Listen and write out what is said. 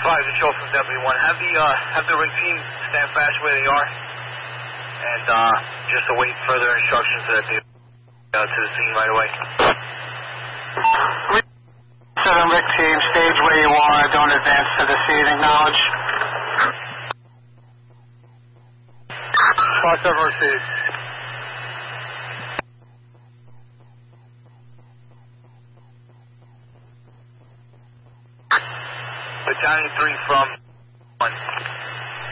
5 to show from W1. Have the rig team stand fast where they are, and just await further instructions that they to the scene right away. Rig team, stage where you are. Don't advance to the scene. Acknowledge. 5-7 received. Battalion 3 from